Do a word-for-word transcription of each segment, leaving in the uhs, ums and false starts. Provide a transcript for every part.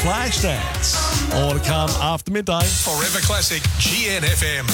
Flashdance. All to come after midday. Forever Classic G N F M.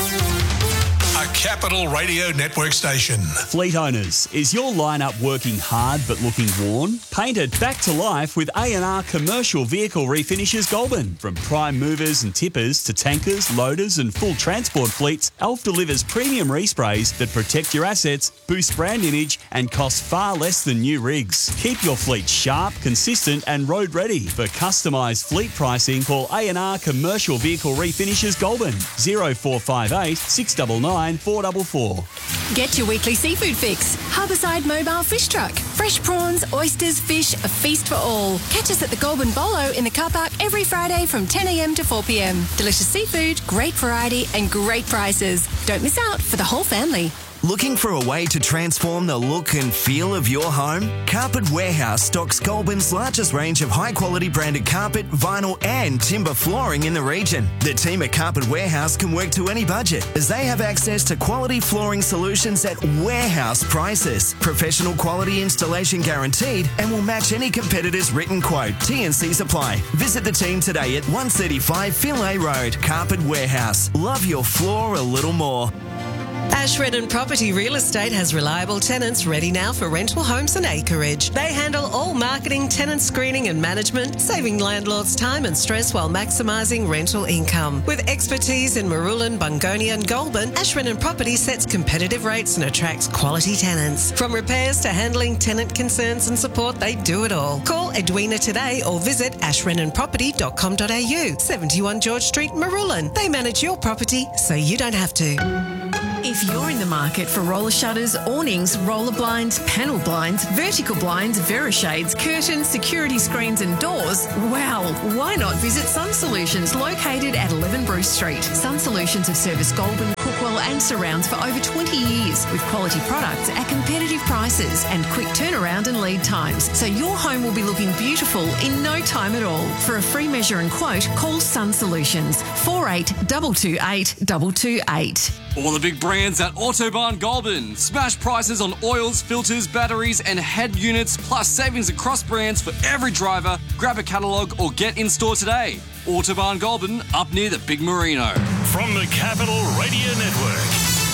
A Capital Radio Network station. Fleet owners, is your lineup working hard but looking worn? Paint it back to life with A and R Commercial Vehicle Refinishes Goulburn. From prime movers and tippers to tankers, loaders and full transport fleets, Alf delivers premium resprays that protect your assets, boost brand image and cost far less than new rigs. Keep your fleet sharp, consistent and road ready. For customised fleet pricing, call A and R Commercial Vehicle Refinishes Goulburn oh four five eight, six nine nine, four four four. Get your weekly seafood fix. Harborside Mobile Fish Truck. Fresh prawns, oysters, fish, a feast for all. Catch us at the Goulburn Bolo in the car park every Friday from ten a m to four p m. Delicious seafood, great variety and great prices. Don't miss out for the whole family. Looking for a way to transform the look and feel of your home? Carpet Warehouse stocks Goulburn's largest range of high-quality branded carpet, vinyl and timber flooring in the region. The team at Carpet Warehouse can work to any budget as they have access to quality flooring solutions at warehouse prices. Professional quality installation guaranteed and will match any competitor's written quote. T and C's apply. Visit the team today at one thirty-five Finlay Road. Carpet Warehouse. Love your floor a little more. Ashredden Property Real Estate has reliable tenants ready now for rental homes and acreage. They handle all marketing, tenant screening and management, saving landlords time and stress while maximising rental income. With expertise in Marulan, Bungonia and Goulburn, Ashredden Property sets competitive rates and attracts quality tenants. From repairs to handling tenant concerns and support, they do it all. Call Edwina today or visit ashredden property dot com dot a u. seventy-one George Street, Marulan. They manage your property so you don't have to. If you're in the market for roller shutters, awnings, roller blinds, panel blinds, vertical blinds, Verishades, curtains, security screens and doors, wow, why not visit Sun Solutions, located at eleven Bruce Street. Sun Solutions have serviced Goulburn, Crookwell and surrounds for over twenty years with quality products at competitive prices and quick turnaround and lead times. So your home will be looking beautiful in no time at all. For a free measure and quote, call Sun Solutions, four eight two two eight two two eight. All the big brands at Autobarn Goulburn. Smash prices on oils, filters, batteries and head units, plus savings across brands for every driver. Grab a catalogue or get in store today. Autobarn Goulburn, up near the Big Merino. From the Capital Radio Network.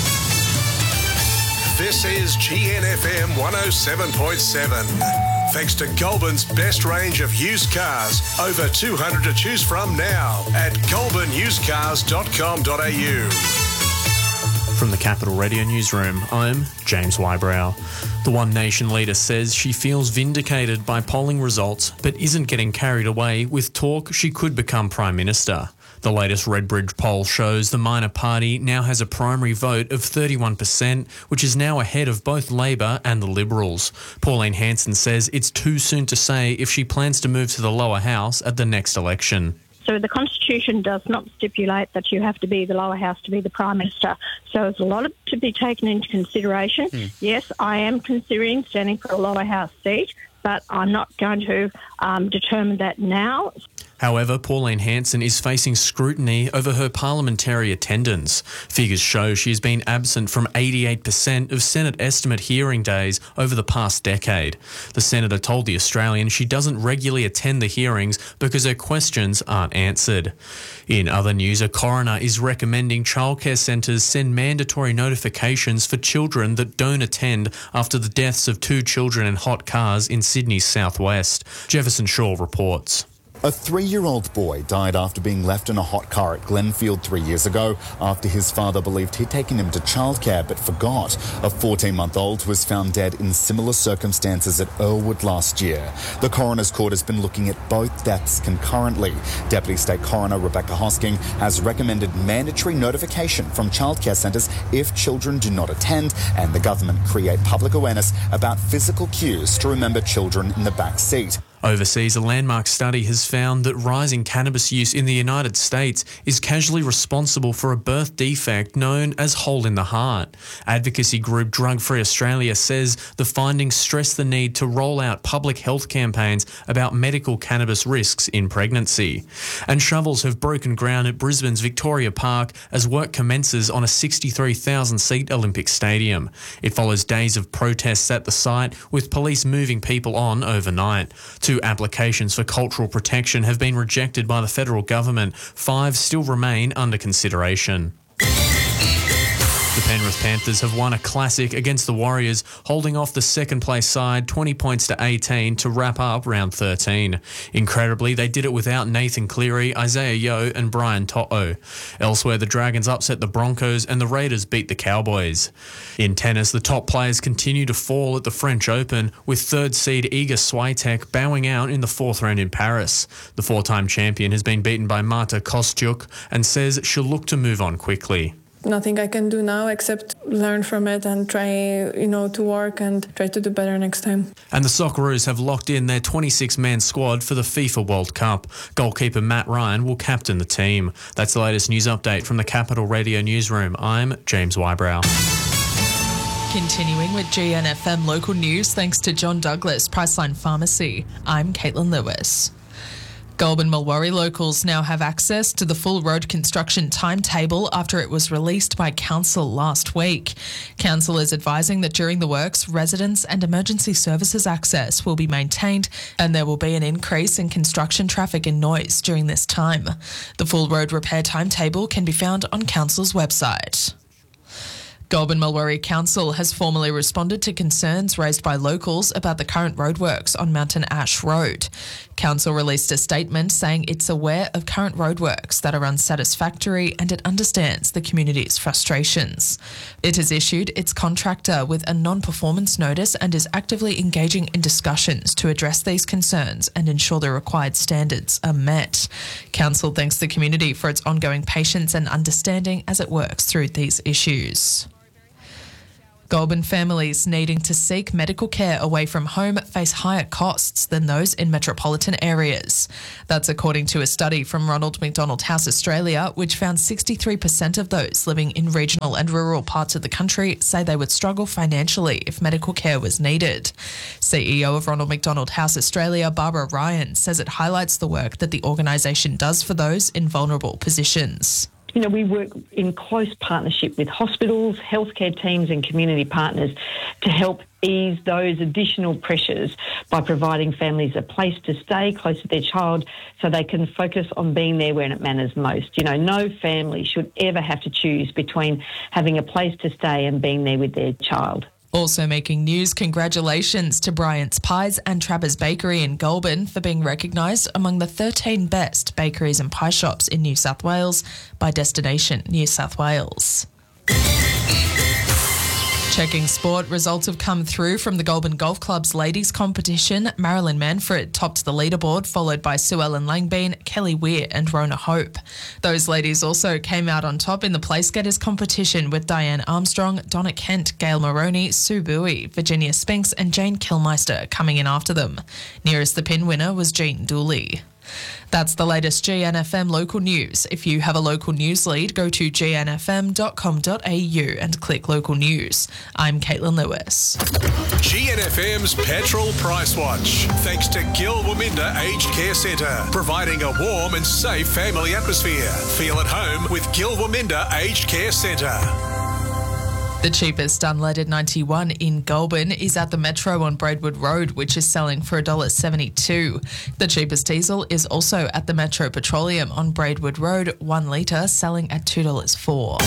This is G N F M one oh seven point seven. Thanks to Goulburn's best range of used cars. Over two hundred to choose from now at goulburn used cars dot com dot a u. From the Capital Radio Newsroom, I'm James Wybrow. The One Nation leader says she feels vindicated by polling results, but isn't getting carried away with talk she could become Prime Minister. The latest Redbridge poll shows the minor party now has a primary vote of thirty-one percent, which is now ahead of both Labor and the Liberals. Pauline Hanson says it's too soon to say if she plans to move to the lower house at the next election. So the Constitution does not stipulate that you have to be the lower house to be the Prime Minister. So there's a lot of, to be taken into consideration. Mm. Yes, I am considering standing for a lower house seat, but I'm not going to um, determine that now. However, Pauline Hanson is facing scrutiny over her parliamentary attendance. Figures show she's been absent from eighty-eight percent of Senate estimate hearing days over the past decade. The senator told The Australian she doesn't regularly attend the hearings because her questions aren't answered. In other news, a coroner is recommending childcare centres send mandatory notifications for children that don't attend after the deaths of two children in hot cars in Sydney's southwest. Jefferson Shaw reports. A three-year-old boy died after being left in a hot car at Glenfield three years ago after his father believed he'd taken him to childcare but forgot. A fourteen-month-old was found dead in similar circumstances at Earlwood last year. The coroner's court has been looking at both deaths concurrently. Deputy State Coroner Rebecca Hosking has recommended mandatory notification from childcare centres if children do not attend, and the government create public awareness about physical cues to remember children in the back seat. Overseas, a landmark study has found that rising cannabis use in the United States is causally responsible for a birth defect known as hole in the heart. Advocacy group Drug Free Australia says the findings stress the need to roll out public health campaigns about medical cannabis risks in pregnancy. And shovels have broken ground at Brisbane's Victoria Park as work commences on a sixty-three thousand seat Olympic stadium. It follows days of protests at the site, with police moving people on overnight. Two applications for cultural protection have been rejected by the federal government. Five still remain under consideration. The Penrith Panthers have won a classic against the Warriors, holding off the second-place side twenty points to eighteen to wrap up round thirteen. Incredibly, they did it without Nathan Cleary, Isaiah Yeo and Brian To'o. Elsewhere, the Dragons upset the Broncos and the Raiders beat the Cowboys. In tennis, the top players continue to fall at the French Open, with third seed Iga Swiatek bowing out in the fourth round in Paris. The four-time champion has been beaten by Marta Kostyuk and says she'll look to move on quickly. Nothing I can do now except learn from it and try, you know, to work and try to do better next time. And the Socceroos have locked in their twenty-six man squad for the FIFA World Cup. Goalkeeper Matt Ryan will captain the team. That's the latest news update from the Capital Radio Newsroom. I'm James Wybrow. Continuing with G N F M local news, thanks to John Douglas, Priceline Pharmacy. I'm Caitlin Lewis. Goulburn Mulwaree locals now have access to the full road construction timetable after it was released by Council last week. Council is advising that during the works, residents and emergency services access will be maintained and there will be an increase in construction traffic and noise during this time. The full road repair timetable can be found on Council's website. Goulburn Mulwaree Council has formally responded to concerns raised by locals about the current roadworks on Mountain Ash Road. Council released a statement saying it's aware of current roadworks that are unsatisfactory and it understands the community's frustrations. It has issued its contractor with a non-performance notice and is actively engaging in discussions to address these concerns and ensure the required standards are met. Council thanks the community for its ongoing patience and understanding as it works through these issues. Goulburn families needing to seek medical care away from home face higher costs than those in metropolitan areas. That's according to a study from Ronald McDonald House Australia, which found sixty-three percent of those living in regional and rural parts of the country say they would struggle financially if medical care was needed. C E O of Ronald McDonald House Australia, Barbara Ryan, says it highlights the work that the organisation does for those in vulnerable positions. You know, we work in close partnership with hospitals, healthcare teams and community partners to help ease those additional pressures by providing families a place to stay close to their child so they can focus on being there when it matters most. You know, no family should ever have to choose between having a place to stay and being there with their child. Also making news, congratulations to Bryant's Pies and Trappers Bakery in Goulburn for being recognised among the thirteen best bakeries and pie shops in New South Wales by Destination New South Wales. Checking sport, results have come through from the Goulburn Golf Club's ladies competition. Marilyn Manfred topped the leaderboard, followed by Sue Ellen Langbean, Kelly Weir and Rona Hope. Those ladies also came out on top in the place getters competition with Diane Armstrong, Donna Kent, Gail Moroney, Sue Bowie, Virginia Spinks and Jane Kilmeister coming in after them. Nearest the pin winner was Jean Dooley. That's the latest G N F M local news. If you have a local news lead, go to g n f m dot com dot a u and click local news. I'm Caitlin Lewis. G N F M's Petrol Price Watch. Thanks to Gil Waminda Aged Care Centre, providing a warm and safe family atmosphere. Feel at home with Gil Waminda Aged Care Centre. The cheapest unleaded ninety-one in Goulburn is at the Metro on Braidwood Road, which is selling for one dollar seventy-two. The cheapest diesel is also at the Metro Petroleum on Braidwood Road, one litre, selling at two dollars four.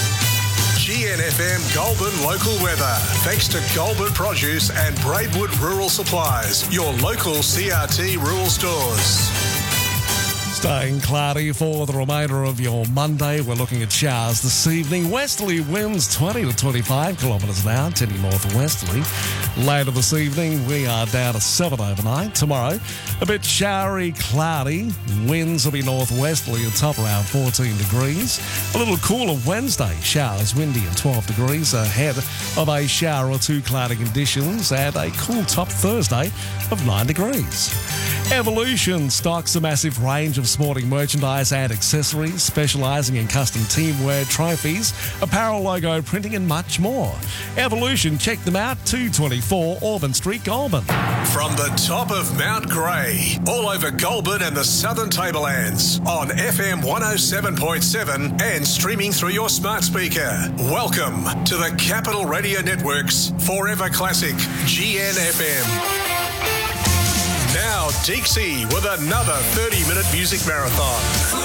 G N F M Goulburn local weather. Thanks to Goulburn Produce and Braidwood Rural Supplies, your local C R T rural stores. Staying cloudy for the remainder of your Monday. We're looking at showers this evening. Westerly winds twenty to twenty-five kilometres an hour, tending northwesterly. Later this evening, we are down to seven overnight. Tomorrow, a bit showery, cloudy. Winds will be northwesterly at top around fourteen degrees. A little cooler Wednesday. Showers, windy and twelve degrees ahead of a shower or two cloudy conditions and a cool top Thursday of nine degrees. Evolution stocks a massive range of sporting merchandise and accessories, specialising in custom teamwear, trophies, apparel logo printing and much more. Evolution, check them out, two twenty-four Auburn Street, Goulburn. From the top of Mount Grey, all over Goulburn and the Southern Tablelands, on F M one oh seven point seven and streaming through your smart speaker. Welcome to the Capital Radio Network's Forever Classic G N F M. Now, Dixie with another thirty-minute music marathon.